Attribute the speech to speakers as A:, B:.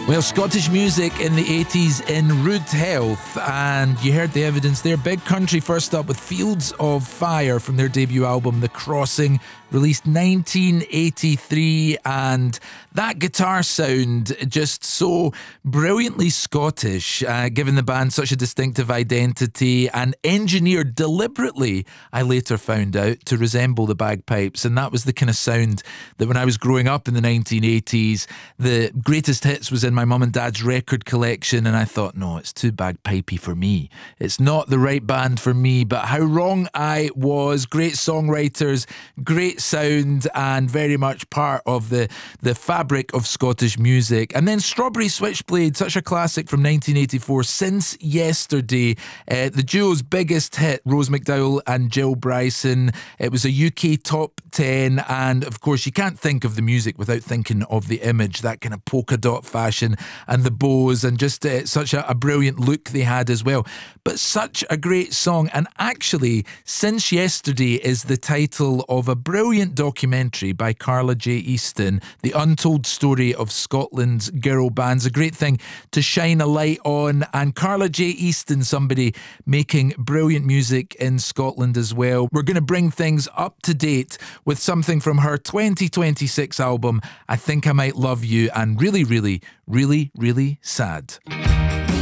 A: Well, Scottish music in the 80s in rude health, and you heard the evidence there. Big Country first up with Fields of Fire from their debut album The Crossing, released 1983, and that guitar sound just so brilliantly Scottish, giving the band such a distinctive identity and engineered deliberately, I later found out, to resemble the bagpipes. And that was the kind of sound that when I was growing up in the 1980s, the greatest hits was in my mum and dad's record collection, and I thought, no, it's too bagpipey for me. It's not the right band for me, but how wrong I was. Great songwriters, great sound, and very much part of the fabric of Scottish music. And then Strawberry Switchblade, such a classic from 1984, Since Yesterday, the duo's biggest hit, Rose McDowell and Jill Bryson. It was a UK top 10, and of course you can't think of the music without thinking of the image, that kind of polka dot fashion and the bows, and just such a brilliant look they had as well. But such a great song, and actually Since Yesterday is the title of a brilliant documentary by Carla J. Easton, The Untold Story of Scotland's Girl Bands. A great thing to shine a light on, and Carla J. Easton, somebody making brilliant music in Scotland as well. We're going to bring things up to date with something from her 2026 album, I Think I Might Love You, and really, really, really, really sad.